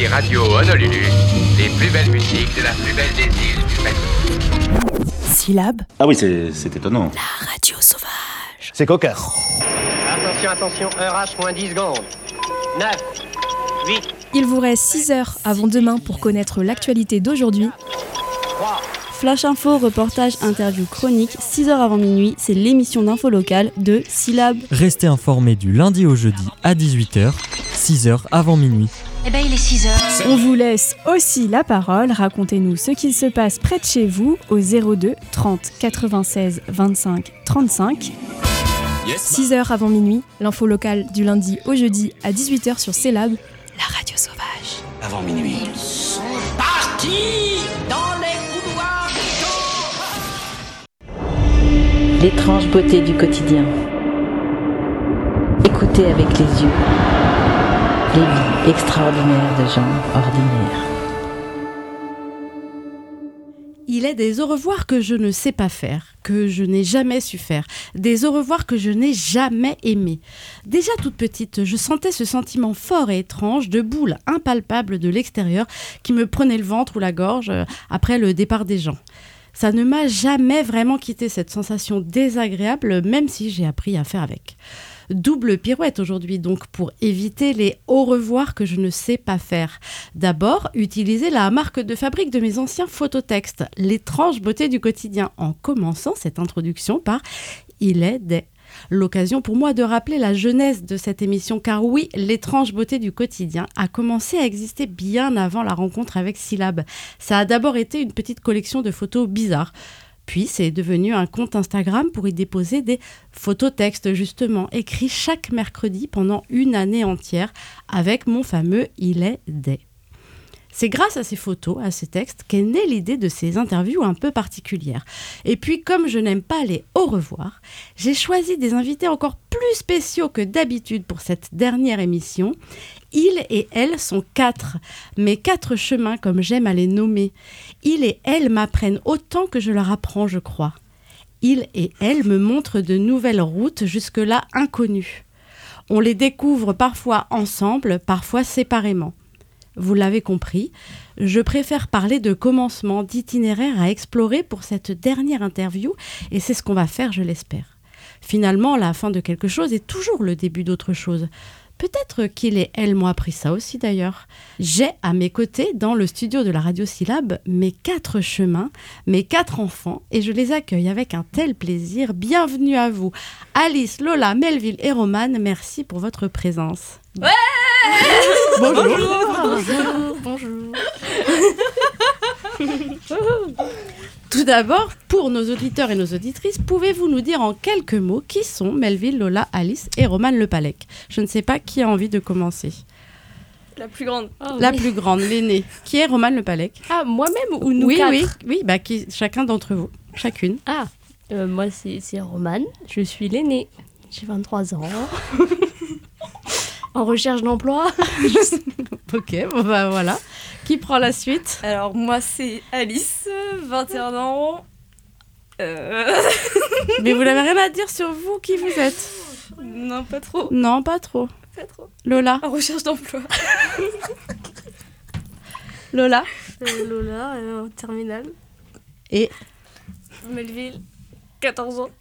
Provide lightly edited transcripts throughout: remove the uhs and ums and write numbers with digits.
Paris Radio Honolulu, les plus belles musiques de la plus belle des îles du Pacifique. Syllabe. Ah oui, c'est étonnant. La radio sauvage. C'est cocasse. Attention, heure H moins 10 secondes. 9, 8, Il vous reste 6 heures avant demain pour connaître l'actualité d'aujourd'hui. 3. Flash Info, reportage, interview, chronique, 6h avant minuit, c'est l'émission d'info locale de Syllabe. Restez informés du lundi au jeudi à 18h, 6h avant minuit. Eh ben il est 6h. On vous laisse aussi la parole. Racontez-nous ce qu'il se passe près de chez vous au 02 30 96 25 35. 6 heures avant minuit, l'info locale du lundi au jeudi à 18h sur Syllabe, la radio sauvage. Avant minuit. Ils sont partis dans les couloirs du temps. L'étrange beauté du quotidien. Écoutez avec les yeux les vies extraordinaires de gens ordinaires. Il est des au revoir que je ne sais pas faire, que je n'ai jamais su faire, des au revoir que je n'ai jamais aimés. Déjà toute petite, je sentais ce sentiment fort et étrange de boule impalpable de l'extérieur qui me prenait le ventre ou la gorge après le départ des gens. Ça ne m'a jamais vraiment quitté cette sensation désagréable, même si j'ai appris à faire avec. Double pirouette aujourd'hui donc pour éviter les au revoir que je ne sais pas faire. D'abord, utiliser la marque de fabrique de mes anciens phototextes, l'étrange beauté du quotidien, en commençant cette introduction par « Il est des ». L'occasion pour moi de rappeler la jeunesse de cette émission, car oui, l'étrange beauté du quotidien a commencé à exister bien avant la rencontre avec Syllabe. Ça a d'abord été une petite collection de photos bizarres. Puis c'est devenu un compte Instagram pour y déposer des phototextes justement, écrits chaque mercredi pendant une année entière avec mon fameux « Il est des ». C'est grâce à ces photos, à ces textes, qu'est née l'idée de ces interviews un peu particulières. Et puis, comme je n'aime pas les au revoir, j'ai choisi des invités encore plus spéciaux que d'habitude pour cette dernière émission. Ils et elles sont 4, mes 4 chemins comme j'aime à les nommer. Ils et elles m'apprennent autant que je leur apprends, je crois. Ils et elles me montrent de nouvelles routes jusque-là inconnues. On les découvre parfois ensemble, parfois séparément. Vous l'avez compris, je préfère parler de commencement, d'itinéraire à explorer pour cette dernière interview et c'est ce qu'on va faire, je l'espère. Finalement, la fin de quelque chose est toujours le début d'autre chose. Peut-être qu'ils et elles m'ont appris ça aussi d'ailleurs. J'ai à mes côtés, dans le studio de la radio Syllabe, mes 4 chemins, mes 4 enfants et je les accueille avec un tel plaisir. Bienvenue à vous, Alice, Lola, Melville et Romane, merci pour votre présence. Ouais. Bonjour. Tout d'abord, pour nos auditeurs et nos auditrices, pouvez-vous nous dire en quelques mots qui sont Melville, Lola, Alice et Romane Lepalec ? Je ne sais pas qui a envie de commencer. La plus grande. La plus grande, l'aînée. Qui est Romane Lepalec ? Ah, moi-même ou nous Oui, quatre ? oui, chacun d'entre vous, chacune. Ah, moi c'est Romane, je suis l'aînée, j'ai 23 ans. En recherche d'emploi. Ok, bon bah voilà. Qui prend la suite ? Alors moi c'est Alice, 21 ans. Mais vous n'avez rien à dire sur vous, qui vous êtes ? Non, pas trop. Non, pas trop. Pas trop. Lola ? En recherche d'emploi. Lola ? Lola, en terminale. Et Melville, 14 ans.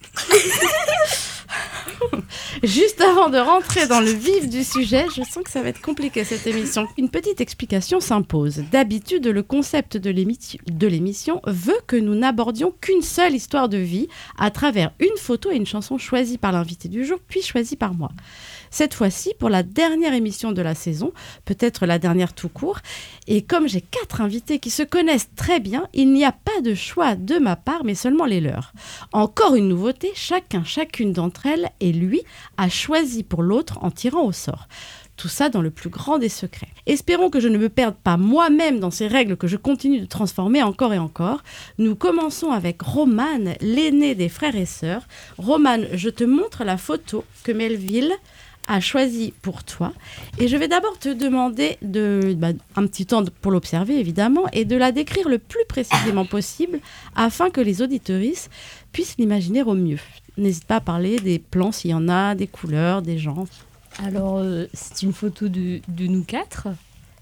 juste avant de rentrer dans le vif du sujet, je sens que ça va être compliqué cette émission. Une petite explication s'impose. D'habitude, le concept de l'émission veut que nous n'abordions qu'une seule histoire de vie à travers une photo et une chanson choisie par l'invité du jour, puis choisie par moi. Cette fois-ci, pour la dernière émission de la saison, peut-être la dernière tout court, et comme j'ai 4 invités qui se connaissent très bien, il n'y a pas de choix de ma part, mais seulement les leurs. Encore une nouveauté, chacune d'entre elles et lui a choisi pour l'autre en tirant au sort. Tout ça dans le plus grand des secrets. Espérons que je ne me perde pas moi-même dans ces règles que je continue de transformer encore et encore. Nous commençons avec Romane, l'aînée des frères et sœurs. Romane, je te montre la photo que Melville a choisi pour toi. Et je vais d'abord te demander un petit temps pour l'observer, évidemment, et de la décrire le plus précisément possible afin que les auditeuristes puissent l'imaginer au mieux. N'hésite pas à parler des plans s'il y en a, des couleurs, des gens. Alors, c'est une photo de nous 4.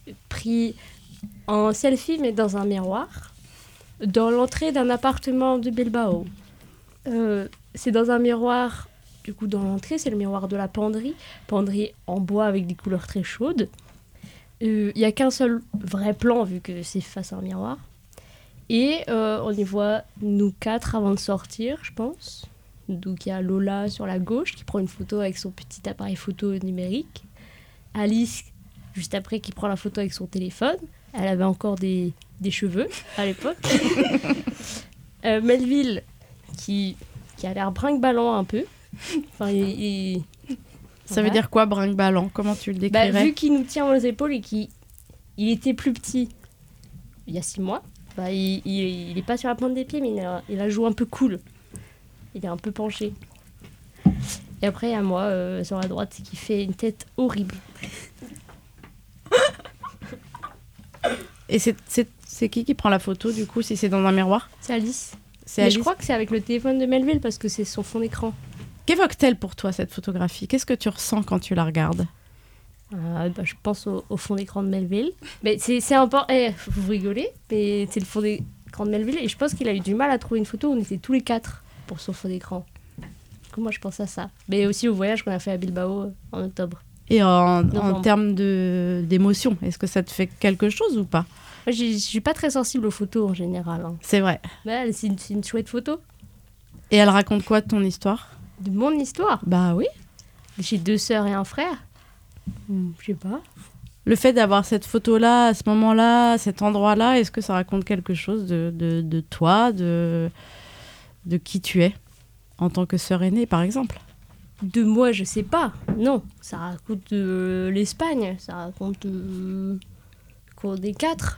pris en selfie, mais dans un miroir, dans l'entrée d'un appartement de Bilbao. C'est dans un miroir, du coup, dans l'entrée, c'est le miroir de la penderie en bois avec des couleurs très chaudes. Il n'y a qu'un seul vrai plan, vu que c'est face à un miroir. Et on y voit nous 4 avant de sortir, je pense. Donc il y a Lola sur la gauche qui prend une photo avec son petit appareil photo numérique. Alice, juste après, qui prend la photo avec son téléphone. Elle avait encore des cheveux à l'époque. Melville, qui a l'air brinque-ballant un peu. Enfin, Ça veut dire quoi, brinque-ballant? Comment tu le décrirais? Vu qu'il nous tient aux épaules et qu'il était plus petit il y a 6 mois, il est pas sur la pointe des pieds, mais il a joué un peu cool. Il est un peu penché. Et après, il y a moi, sur la droite, qui fait une tête horrible. Et c'est qui prend la photo, du coup, si c'est dans un miroir? C'est Alice. Mais je crois que c'est avec le téléphone de Melville, parce que c'est son fond d'écran. Qu'évoque-t-elle pour toi, cette photographie? Qu'est-ce que tu ressens quand tu la regardes? Je pense au fond d'écran de Melville. Mais c'est important. Vous rigolez, mais c'est le fond d'écran de Melville. Et je pense qu'il a eu du mal à trouver une photo où on était tous les 4 pour son fond d'écran. Du coup, moi, je pense à ça. Mais aussi au voyage qu'on a fait à Bilbao en octobre. Et en termes d'émotion, est-ce que ça te fait quelque chose ou pas? Moi, je suis pas très sensible aux photos en général. Hein. C'est vrai. Mais c'est une chouette photo. Et elle raconte quoi de ton histoire? De mon histoire? Bah oui. J'ai 2 sœurs et un frère. Je sais pas. Le fait d'avoir cette photo-là, à ce moment-là, à cet endroit-là, est-ce que ça raconte quelque chose de toi, de qui tu es en tant que sœur aînée, par exemple? De moi, je sais pas. Non, ça raconte l'Espagne, ça raconte qu'on est 4.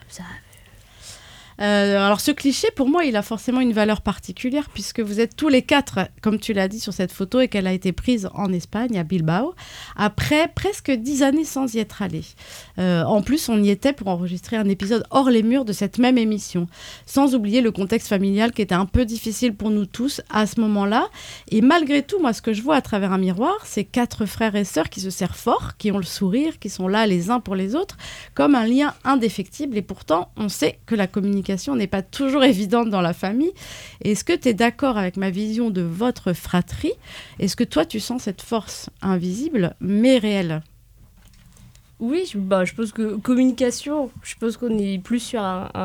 Alors ce cliché, pour moi, il a forcément une valeur particulière puisque vous êtes tous les 4, comme tu l'as dit sur cette photo, et qu'elle a été prise en Espagne, à Bilbao, après presque 10 années sans y être allée. En plus, on y était pour enregistrer un épisode hors les murs de cette même émission, sans oublier le contexte familial qui était un peu difficile pour nous tous à ce moment-là. Et malgré tout, moi, ce que je vois à travers un miroir, c'est 4 frères et sœurs qui se serrent fort, qui ont le sourire, qui sont là les uns pour les autres, comme un lien indéfectible. Et pourtant, on sait que la communication n'est pas toujours évidente dans la famille. Est-ce que tu es d'accord avec ma vision de votre fratrie? Est-ce que toi, tu sens cette force invisible, mais réelle? Oui, je pense que communication, je pense qu'on est plus sur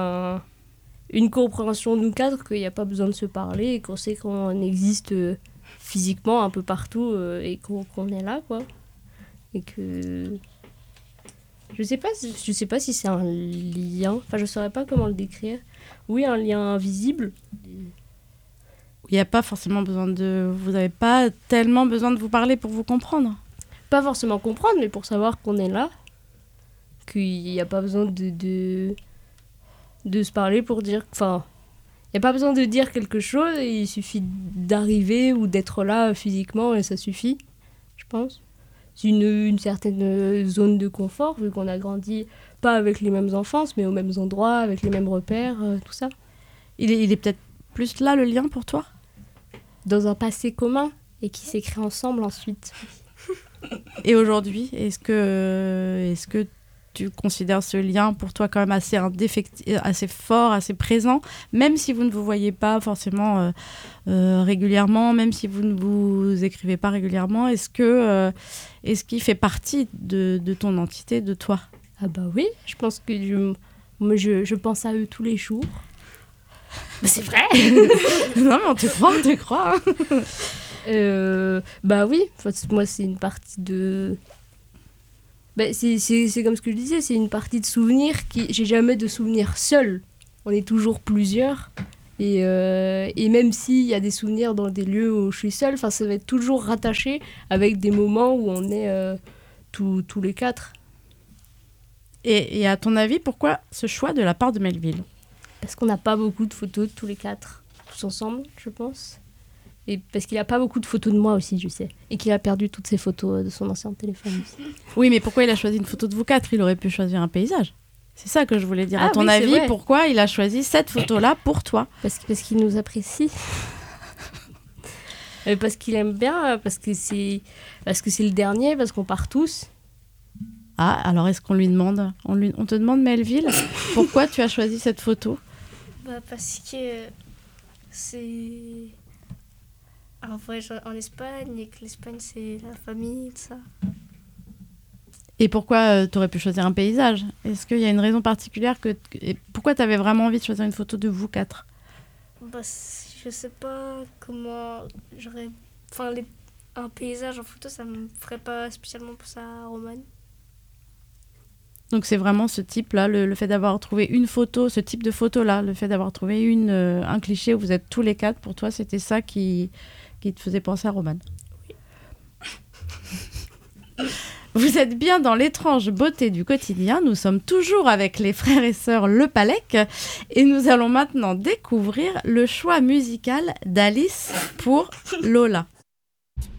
une compréhension nous 4, qu'il n'y a pas besoin de se parler et qu'on sait qu'on existe physiquement un peu partout et qu'on est là, quoi. Et que... Je sais pas si c'est un lien. Enfin, je saurais pas comment le décrire. Oui, un lien invisible. Il n'y a pas forcément besoin de... Vous n'avez pas tellement besoin de vous parler pour vous comprendre? Pas forcément comprendre, mais pour savoir qu'on est là. Qu'il n'y a pas besoin de se parler pour dire... Enfin, il n'y a pas besoin de dire quelque chose. Il suffit d'arriver ou d'être là physiquement et ça suffit, je pense. C'est une certaine zone de confort, vu qu'on a grandi pas avec les mêmes enfances, mais aux mêmes endroits, avec les mêmes repères, tout ça. Il est peut-être plus là, le lien, pour toi? Dans un passé commun, et qui s'est créé ensemble ensuite. Et aujourd'hui, est-ce que tu considères ce lien pour toi quand même assez fort, assez présent, même si vous ne vous voyez pas forcément régulièrement, même si vous ne vous écrivez pas régulièrement, est-ce qu'il fait partie de ton entité, de toi? Ah bah oui, je pense que je pense à eux tous les jours. Mais c'est vrai. Non mais on te croit. Bah oui, moi c'est une partie de... Bah, c'est comme ce que je disais, c'est une partie de souvenirs j'ai jamais de souvenirs seul. On est toujours plusieurs. Et même s'il y a des souvenirs dans des lieux où je suis seule, ça va être toujours rattaché avec des moments où on est tous les 4. Et à ton avis, pourquoi ce choix de la part de Melville? Parce qu'on n'a pas beaucoup de photos de tous les 4, tous ensemble, je pense. Et parce qu'il n'a pas beaucoup de photos de moi aussi, je sais. Et qu'il a perdu toutes ses photos de son ancien téléphone aussi. Oui, mais pourquoi il a choisi une photo de vous 4? Il aurait pu choisir un paysage. C'est ça que je voulais dire. À ton avis, pourquoi il a choisi cette photo-là pour toi? Parce qu'il nous apprécie. Parce qu'il aime bien, parce que c'est le dernier, parce qu'on part tous. Ah, alors est-ce qu'on lui demande on te demande, Melville, pourquoi tu as choisi cette photo ? Parce que c'est un voyage en Espagne et que l'Espagne, c'est la famille, tout ça. Et pourquoi tu aurais pu choisir un paysage ? Est-ce qu'il y a une raison particulière pourquoi tu avais vraiment envie de choisir une photo de vous quatre ? Je sais pas comment j'aurais... un paysage en photo, ça me ferait pas spécialement penser à Romane. Donc c'est vraiment ce type-là, le fait d'avoir trouvé une photo, ce type de photo-là, le fait d'avoir trouvé un cliché où vous êtes tous les quatre, pour toi, c'était ça qui te faisait penser à Romane. Oui. Vous êtes bien dans l'étrange beauté du quotidien. Nous sommes toujours avec les frères et sœurs Le Pallec et nous allons maintenant découvrir le choix musical d'Alice pour Lola.